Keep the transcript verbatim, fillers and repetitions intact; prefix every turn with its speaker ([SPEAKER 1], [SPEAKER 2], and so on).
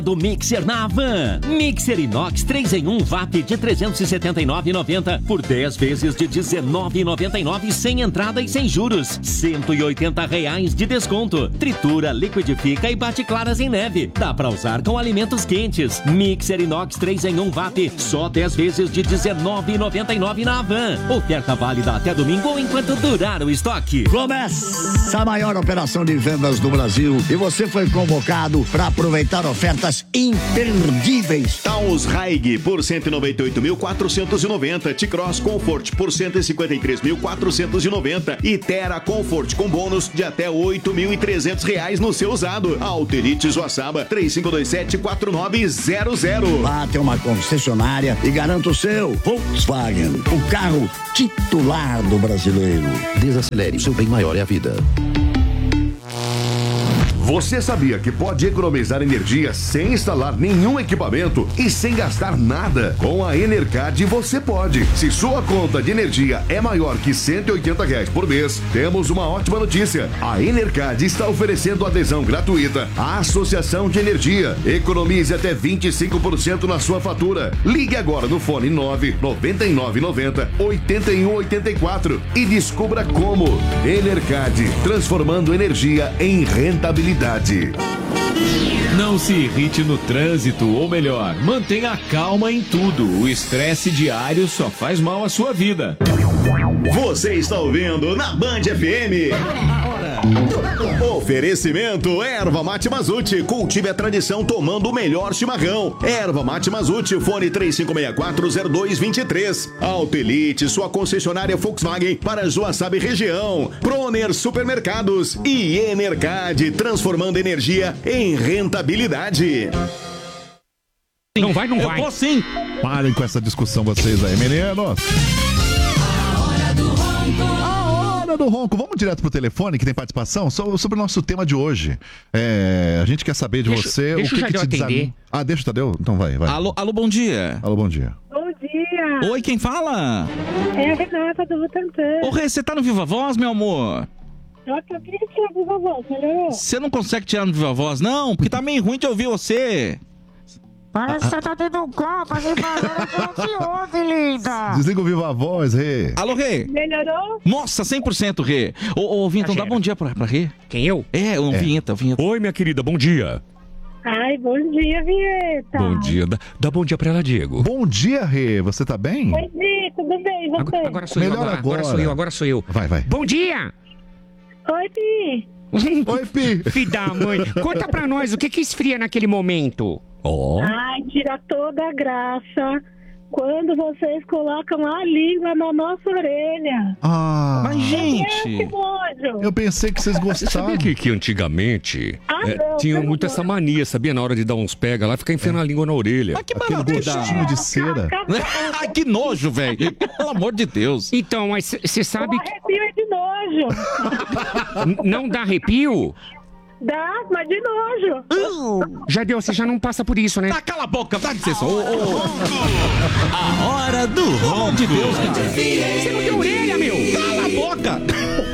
[SPEAKER 1] Do Mixer na Havan. Mixer inox três em um V A P de trezentos e setenta e nove reais e noventa centavos por dez vezes de dezenove reais e noventa e nove centavos sem entrada e sem juros. cento e oitenta reais de desconto. Tritura, liquidifica e bate claras em neve. Dá pra usar com alimentos quentes. Mixer inox três em um V A P só dez vezes de dezenove reais e noventa e nove centavos na Havan. Oferta válida até domingo ou enquanto durar o estoque.
[SPEAKER 2] Começa a maior operação de vendas do Brasil e você foi convocado para aproveitar ofertas imperdíveis.
[SPEAKER 3] Taos Haig por cento e noventa e oito mil quatrocentos e noventa, T-Cross Comfort por cento e cinquenta e três mil quatrocentos e noventa e Terra Comfort com bônus de até oito mil e trezentos reais no seu usado. Alterites Joaçaba três cinco dois sete quatro nove zero zero.
[SPEAKER 2] Lá tem uma concessionária e garanta o seu Volkswagen, o carro titular do brasileiro.
[SPEAKER 4] Desacelere, seu bem maior é a vida.
[SPEAKER 5] Você sabia que pode economizar energia sem instalar nenhum equipamento e sem gastar nada? Com a Enercad você pode. Se sua conta de energia é maior que cento e oitenta reais por mês, temos uma ótima notícia. A Enercad está oferecendo adesão gratuita à Associação de Energia. Economize até vinte e cinco por cento na sua fatura. Ligue agora no fone nove nove nove nove zero oito um oito quatro e descubra como. Enercad, transformando energia em rentabilidade.
[SPEAKER 6] Não se irrite no trânsito, ou melhor, mantenha calma em tudo. O estresse diário só faz mal à sua vida.
[SPEAKER 3] Você está ouvindo na Band F M. Oferecimento Erva Mate Mazute. Cultive a tradição tomando o melhor chimarrão. Erva Mate Mazute, fone três cinco seis quatro zero dois dois três. Altelite, sua concessionária Volkswagen para Joaçaba e região. Proner Supermercados e Enercad, transformando energia em rentabilidade.
[SPEAKER 7] Não vai, não vai.
[SPEAKER 8] Eu vou sim. Parem com essa discussão vocês aí, meninos. A hora do ronco. Vamos direto pro telefone, que tem participação, sobre o nosso tema de hoje. É, a gente quer saber de
[SPEAKER 7] deixa,
[SPEAKER 8] você
[SPEAKER 7] deixa
[SPEAKER 8] o que, que te desanima. Ah, deixa o Tadeu? Então vai, vai.
[SPEAKER 9] Alô, alô, bom dia.
[SPEAKER 8] Alô, bom dia.
[SPEAKER 10] Bom dia.
[SPEAKER 9] Oi, quem fala?
[SPEAKER 10] É a Renata do Butantã.
[SPEAKER 9] Ô, Rê, você tá no Viva Voz, meu amor?
[SPEAKER 10] Eu acabei de tirar do Viva Voz, melhorou?
[SPEAKER 9] Você não consegue tirar no Viva Voz, não? Porque tá meio ruim de ouvir você.
[SPEAKER 7] Parece que você tá dentro de um copo, assim, falando que não te ouve, linda.
[SPEAKER 8] Desliga o Viva Voz, Rê.
[SPEAKER 9] Alô, Rê.
[SPEAKER 10] Melhorou?
[SPEAKER 9] Nossa, cem por cento, Rê. Ô, ô, Vinton, dá bom dia pra, pra Rê.
[SPEAKER 7] Quem, eu?
[SPEAKER 9] É, o
[SPEAKER 8] É.
[SPEAKER 9] Vinheta, Vinheta.
[SPEAKER 7] Oi, minha querida, bom dia.
[SPEAKER 10] Ai, bom dia, Vinheta.
[SPEAKER 7] Bom dia. Dá, dá bom dia pra ela, Diego.
[SPEAKER 8] Bom dia, Rê. Você tá bem?
[SPEAKER 10] Oi, Di, tudo bem, você?
[SPEAKER 7] Agora, agora sou eu,
[SPEAKER 8] Melhor
[SPEAKER 7] agora, agora
[SPEAKER 8] agora.
[SPEAKER 7] sou eu, agora sou eu.
[SPEAKER 8] Vai, vai.
[SPEAKER 7] Bom dia!
[SPEAKER 10] Oi, Pi.
[SPEAKER 8] Oi, Pi.
[SPEAKER 7] Filho da mãe, conta pra nós o que que esfria naquele momento.
[SPEAKER 8] Ó. Oh.
[SPEAKER 10] Ai, tira toda a graça quando vocês colocam a língua na nossa orelha.
[SPEAKER 8] Ah.
[SPEAKER 9] Mas,
[SPEAKER 10] É, que
[SPEAKER 9] gente...
[SPEAKER 10] nojo.
[SPEAKER 8] Eu pensei que vocês
[SPEAKER 7] Você
[SPEAKER 8] gostavam.
[SPEAKER 7] sabia que, que antigamente
[SPEAKER 10] Ah,
[SPEAKER 7] é,
[SPEAKER 10] não,
[SPEAKER 7] tinha
[SPEAKER 10] pelo
[SPEAKER 7] muito
[SPEAKER 10] amor.
[SPEAKER 7] essa mania, sabia? Na hora de dar uns pega lá, ficar enfiando a língua na orelha.
[SPEAKER 9] Mas que
[SPEAKER 8] Aquele
[SPEAKER 9] maravilha.
[SPEAKER 8] gostinho de cera.
[SPEAKER 9] Ai, que nojo, velho. Pelo amor de Deus.
[SPEAKER 7] Então, mas você
[SPEAKER 10] O
[SPEAKER 7] sabe que
[SPEAKER 10] arrepio é de nojo.
[SPEAKER 7] n- não dá arrepio?
[SPEAKER 10] Dá, mas de nojo.
[SPEAKER 7] Já deu, você já não passa por isso, né?
[SPEAKER 9] Tá, cala a boca, dá licença. Ô, ô, ô.
[SPEAKER 1] A hora do ronco.
[SPEAKER 9] De Deus, cara.
[SPEAKER 7] Você não tem orelha, meu!
[SPEAKER 9] Cala a boca.